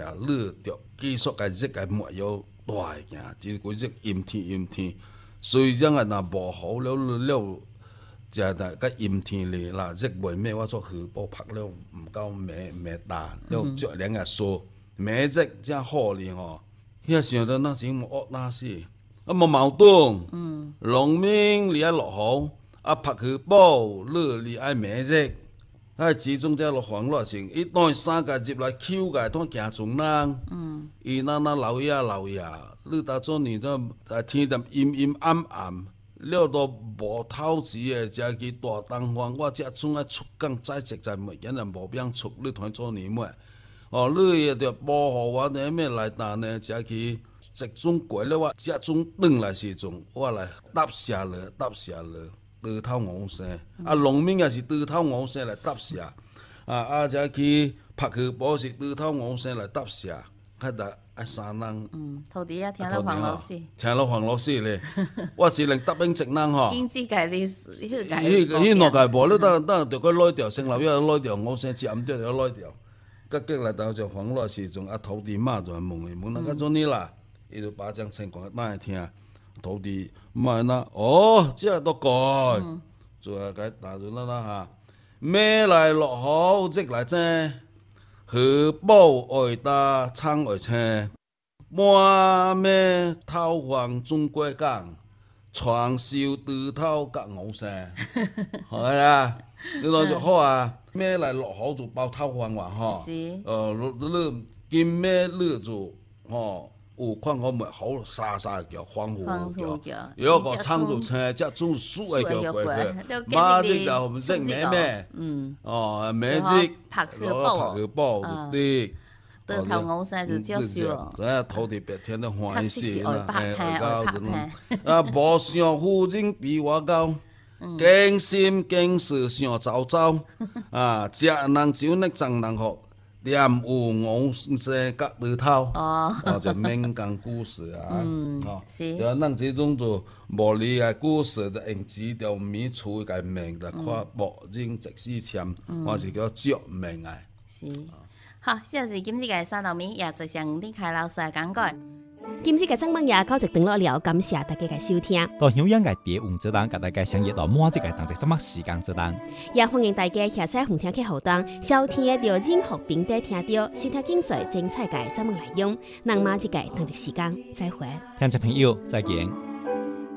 你着繼續個日個沒有大行，只個日陰天，雖然啊若無好了，食但個陰天咧啦，日袂咩我做荷包拍了毋夠咩大，了著兩個數，咩日真好哩吼，遐想到那錢惡那死，啊無矛盾，農民你愛落雨，啊拍荷包你愛咩日。始終只落黃落成，伊當3個入來抽個，當行船人。伊那老爺，你當做你都天淡陰暗，了都無透錢誒，只去大東方，我只總愛出工再食在物件人無變出，你通做年末。哦，你也着保護我呢咩來打呢？只去一種過了，我只種轉來時陣，我來搭下了。倒頭鵝生，農民也是倒頭鵝生來搭社，只去拍荷包是倒頭鵝生來搭社，較大3人。 土地也聽到黃老師， 聽到黃老師咧，我是能答應一人吼。 經濟界你迄個迄兩個無，你等着佢攞掉，先老要攞掉，鵝生吃唔掉就攞掉。甲過來頭就黃老時陣，土地嘛就問那個做你啦，伊就把這情況哪會聽。土地買那這都改，就個打住啦嚇。咩來落好，即來正，荷包愛打，倉愛青，滿咩頭黃中國港，傳授倒頭甲鵝生，係啊，你攞就好啊。咩來落好就包頭黃話嗬，你見咩你就嗬。有看我咪好沙叫黃虎叫，有個倉就青，只種樹個叫過去，馬日就唔識咩，咩日拍荷包就啲， 倒頭鵝生就少少， 土地白天都歡喜啦，無想夫人比我高，驚心驚事想走，食人酒呢贈人福。念有鵝生甲倒頭，就民間故事啊，就咱這種就無理嘅故事，就用紙條面厝個名，就看無人即死簽，我是叫著名嘅。 是，好，現在今日嘅三道面也就向李凱老師講過。 今日嘅節目也到這段落了，感謝大家嘅收聽。 到響樣嘅第五節檔，甲大家相約到滿節嘅同節節目時間節檔。 也歡迎大家下載紅聽客戶端，收聽到任何平台聽到，收聽更多精彩嘅節目內容。那麼這個同節時間再會， 聽眾朋友再見。